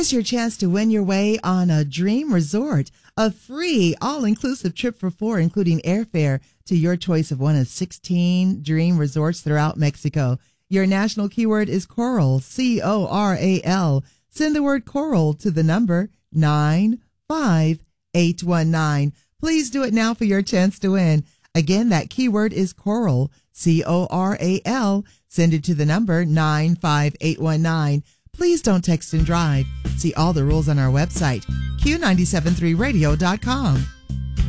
Here's your chance to win your way on a dream resort, a free all-inclusive trip for four, including airfare to your choice of one of 16 dream resorts throughout Mexico. Your national keyword is coral, C-O-R-A-L. Send the word coral to the number 95819. Please do it now for your chance to win. Again, that keyword is coral, C-O-R-A-L. Send it to the number 95819. Please don't text and drive. See all the rules on our website, Q973radio.com.